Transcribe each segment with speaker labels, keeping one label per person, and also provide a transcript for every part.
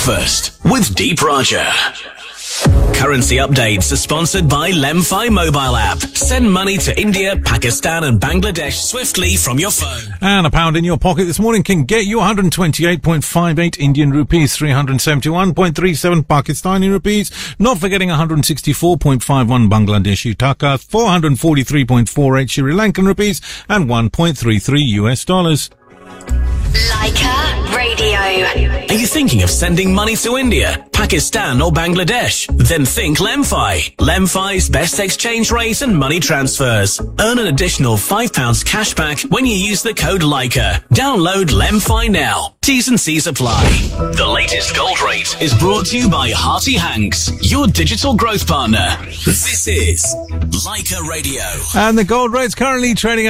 Speaker 1: Breakfast with Deep Raja. Currency updates are sponsored by Lemfi mobile app. Send money to India, Pakistan and Bangladesh swiftly from your phone.
Speaker 2: And a pound in your pocket this morning can get you 128.58 Indian rupees, 371.37 Pakistani rupees, not forgetting 164.51 Bangladeshi taka, 443.48 Sri Lankan rupees and 1.33 US dollars.
Speaker 3: Leica Radio.
Speaker 1: Are you thinking of sending money to India, Pakistan or Bangladesh? Then think Lemfi. Lemfi's best exchange rate and money transfers. Earn an additional £5 cash back when you use the code Leica. Download Lemfi now. T's and C's apply. The latest gold rate is brought to you by Hearty Hanks, your digital growth partner. This is Leica Radio.
Speaker 2: And the gold rate's currently trading at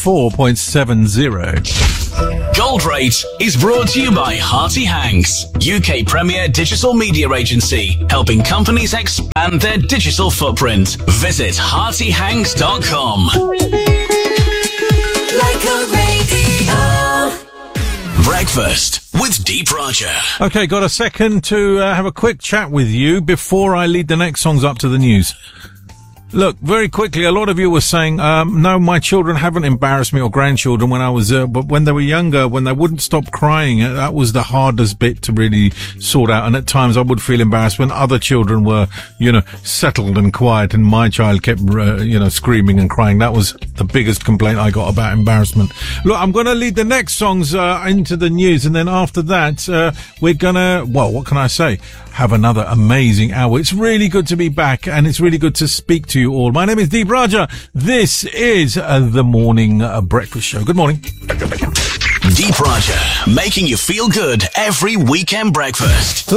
Speaker 2: 104.70.
Speaker 1: Gold Rate is brought to you by Hearty Hanks, UK premier digital media agency, helping companies expand their digital footprint. Visit heartyhanks.com.
Speaker 3: Like a radio.
Speaker 1: Breakfast with Deep Raja.
Speaker 2: Okay, got a second to have a quick chat with you before I lead the next songs up to the news. Look, very quickly, a lot of you were saying, no, my children haven't embarrassed me or grandchildren when I was, but when they were younger, when they wouldn't stop crying, that was the hardest bit to really sort out. And at times I would feel embarrassed when other children were, settled and quiet and my child kept, screaming and crying. That was the biggest complaint I got about embarrassment. Look, I'm going to lead the next songs, into the news. And then after that, we're going to, what can I say? Have another amazing hour. It's really good to be back and it's really good to speak to you all. My name is Deep Raja. This is the morning breakfast show. Good morning.
Speaker 1: Deep Raja, making you feel good every weekend breakfast.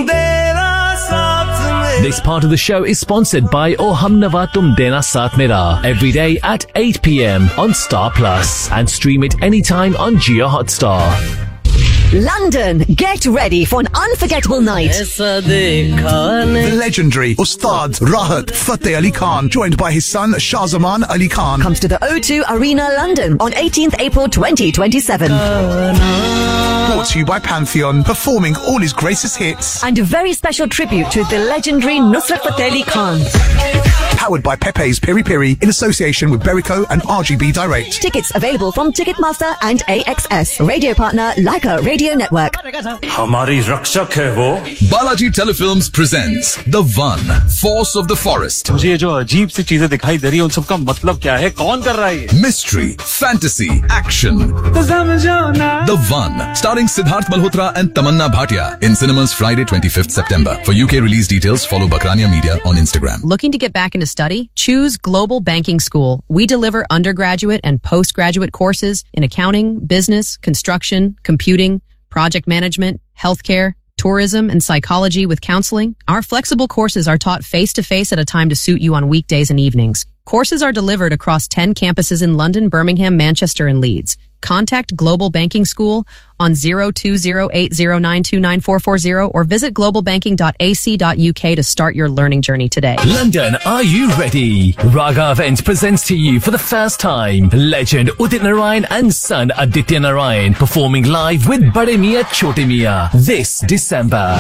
Speaker 4: This part of the show is sponsored by O Humnava Tum Dena Saath Mera, every day at 8 p.m. on Star Plus, and stream it anytime on Jio Hotstar.
Speaker 5: London, get ready for an unforgettable night.
Speaker 6: The legendary Ustad Rahat Fateh Ali Khan, joined by his son Shahzaman Ali Khan,
Speaker 5: comes to the O2 Arena, London on 18th April 2027.
Speaker 6: Brought to you by Pantheon, performing all his greatest hits.
Speaker 5: And a very special tribute to the legendary Nusrat Fateh Ali Khan.
Speaker 6: Powered by Pepe's Piri Piri in association with Berico and RGB Direct.
Speaker 5: Tickets available from Ticketmaster and AXS. Radio partner Leica Radio Network.
Speaker 7: हमारी रक्षक है वो.
Speaker 8: Balaji Telefilms presents The One, Force of the Forest.
Speaker 7: मुझे ये जो अजीब सी चीजें दिखाई दे रही है उन सबका मतलब क्या है? कौन कर रहा है?
Speaker 8: Mystery, fantasy, action. The One, starring Siddharth Malhotra and Tamanna Bhatia, in cinemas Friday 25th September. For UK release details, follow Bakrania Media on Instagram.
Speaker 9: Looking to get back into study? Choose Global Banking School. We deliver undergraduate and postgraduate courses in accounting, business, construction, computing, project management, healthcare, tourism, and psychology with counseling. Our flexible courses are taught face-to-face at a time to suit you on weekdays and evenings. Courses are delivered across 10 campuses in London, Birmingham, Manchester, and Leeds. Contact Global Banking School on 0208092940 or visit globalbanking.ac.uk to start your learning journey today.
Speaker 4: London, are you ready? Raga Events presents to you for the first time legend Udit Narayan and son Aditya Narayan performing live with Bade Miyan Chote Miyan this December.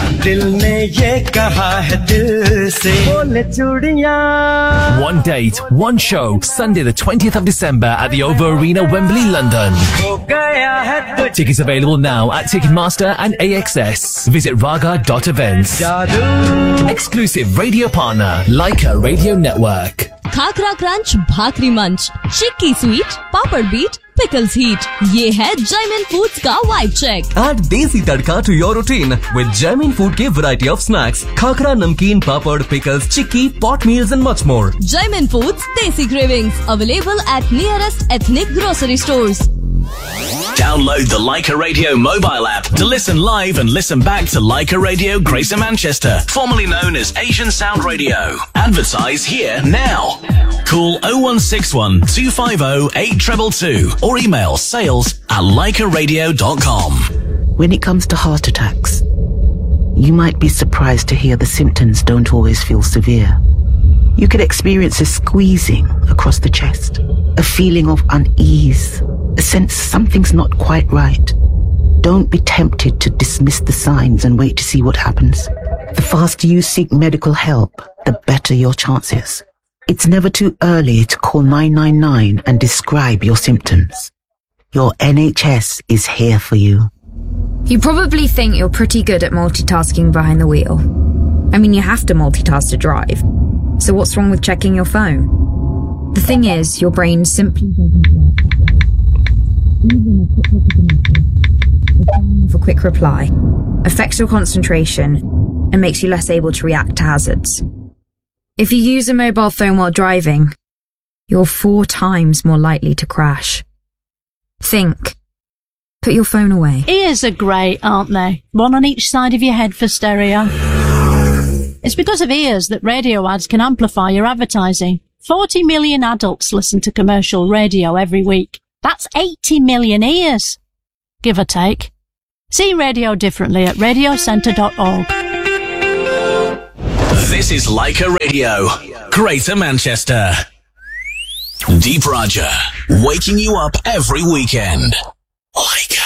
Speaker 4: One date, one show, Sunday the 20th of December at the OVO Arena, Wembley, London. Tickets available now at Ticketmaster and AXS. Visit raga.events. Exclusive radio partner, Leica Radio Network.
Speaker 10: Khakhra crunch, भाकरी मंच, चिक्की sweet, पापड़ beat, pickles heat. ये है Jaimin Foods का vibe check.
Speaker 11: Add desi tadka to your routine with Jaimin Food के variety of snacks, khakra, namkeen, papad, pickles, chikki, pot meals and much more.
Speaker 10: Jaimin Foods Desi Cravings, available at nearest ethnic grocery stores.
Speaker 1: Download the Leica Radio mobile app to listen live and listen back to Leica Radio Greater Manchester, formerly known as Asian Sound Radio. Advertise here now. Call 0161 250 8222 or email sales@leicaradio.com.
Speaker 12: When it comes to heart attacks, you might be surprised to hear the symptoms don't always feel severe. You could experience a squeezing across the chest, a feeling of unease, a sense something's not quite right. Don't be tempted to dismiss the signs and wait to see what happens. The faster you seek medical help, the better your chances. It's never too early to call 999 and describe your symptoms. Your NHS is here for you.
Speaker 13: You probably think you're pretty good at multitasking behind the wheel. I mean, you have to multitask to drive. So what's wrong with checking your phone? The thing is, your brain simply doesn't work. Even a quick reply affects your concentration and makes you less able to react to hazards. If you use a mobile phone while driving, you're 4 times more likely to crash. Think. Put your phone away.
Speaker 14: Ears are great, aren't they? One on each side of your head for stereo. It's because of ears that radio ads can amplify your advertising. 40 million adults listen to commercial radio every week. That's 80 million ears, give or take. See radio differently at radiocentre.org.
Speaker 1: This is Leica Radio, Greater Manchester. Deep Raja, waking you up every weekend. Leica.